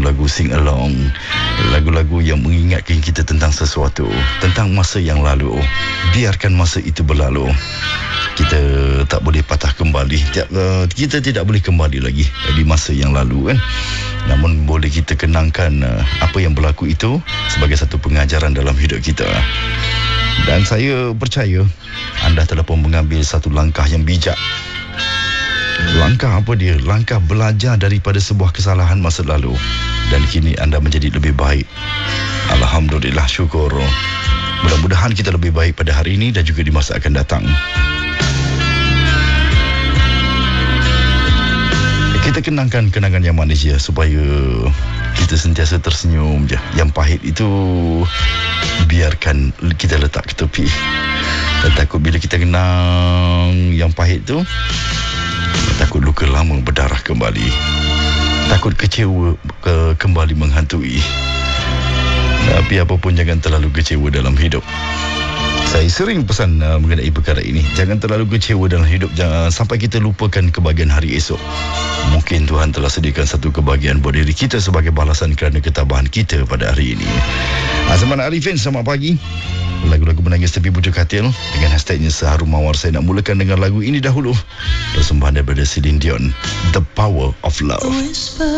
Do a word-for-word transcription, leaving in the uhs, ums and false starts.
lagu-lagu sing along, lagu-lagu yang mengingatkan kita tentang sesuatu, tentang masa yang lalu. Biarkan masa itu berlalu. Kita tak boleh patah kembali. Kita tidak boleh kembali lagi di masa yang lalu, kan? Namun boleh kita kenangkan apa yang berlaku itu sebagai satu pengajaran dalam hidup kita. Dan saya percaya anda telah pun mengambil satu langkah yang bijak. Langkah apa dia? Langkah belajar daripada sebuah kesalahan masa lalu, dan kini anda menjadi lebih baik. Alhamdulillah, syukur. Mudah-mudahan kita lebih baik pada hari ini dan juga di masa akan datang. Kita kenangkan kenangan yang manis ya, supaya kita sentiasa tersenyum je. Yang pahit itu biarkan kita letak ke tepi. Dan takut bila kita kenang yang pahit tu, takut luka lama berdarah kembali. Takut kecewa ke, kembali menghantui. Tapi apapun, jangan terlalu kecewa dalam hidup. Saya sering pesan uh, mengenai perkara ini. Jangan terlalu kecewa dalam hidup. Jangan sampai kita lupakan kebahagiaan hari esok. Mungkin Tuhan telah sediakan satu kebahagiaan buat diri kita sebagai balasan kerana ketabahan kita pada hari ini. Azman Arifin, selamat pagi. Lagu-lagu menangis tepi bujur katil dengan hashtagnya Seharum Mawar. Saya nak mulakan dengan lagu ini dahulu. Persembahan daripada Celine Dion, The Power of Love.